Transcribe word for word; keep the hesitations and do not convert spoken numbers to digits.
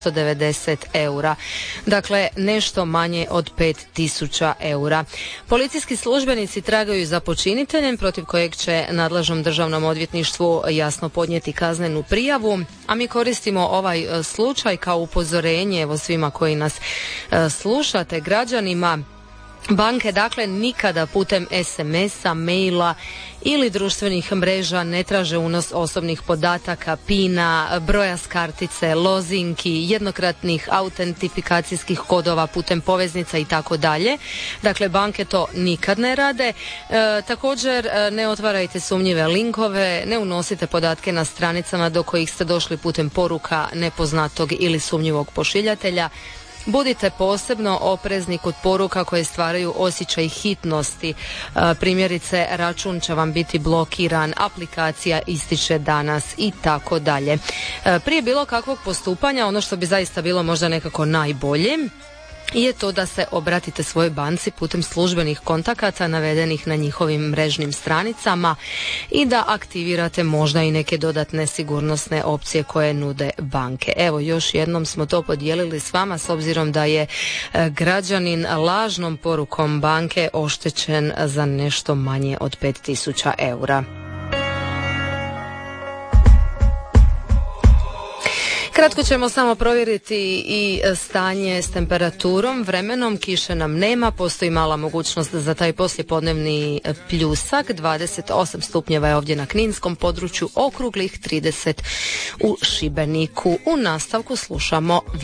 devedeset eura. Dakle, nešto manje od pet tisuća eura. Policijski službenici tragaju za počiniteljem protiv kojeg će nadležnom državnom odvjetništvu jasno podnijeti kaznenu prijavu, a mi koristimo ovaj slučaj kao upozorenje evo svima koji nas slušate, građanima. Banke dakle nikada putem es em es-a, maila ili društvenih mreža ne traže unos osobnih podataka, pina, broja s kartice, lozinki, jednokratnih autentifikacijskih kodova putem poveznica i tako dalje. Dakle, banke to nikad ne rade. E, također ne otvarajte sumnjive linkove, ne unosite podatke na stranicama do kojih ste došli putem poruka nepoznatog ili sumnjivog pošiljatelja. Budite posebno oprezni kod poruka koje stvaraju osjećaj hitnosti. Primjerice, račun će vam biti blokiran, aplikacija ističe danas i tako dalje. Prije bilo kakvog postupanja, ono što bi zaista bilo možda nekako najbolje je to da se obratite svojoj banci putem službenih kontakata navedenih na njihovim mrežnim stranicama i da aktivirate možda i neke dodatne sigurnosne opcije koje nude banke. Evo, još jednom smo to podijelili s vama s obzirom da je građanin lažnom porukom banke oštećen za nešto manje od pet tisuća eura. Kratko ćemo samo provjeriti i stanje s temperaturom, vremenom, kiše nam nema, postoji mala mogućnost za taj poslijepodnevni pljusak, dvadeset osam stupnjeva je ovdje na kninskom području, okruglih trideset u Šibeniku. U nastavku slušamo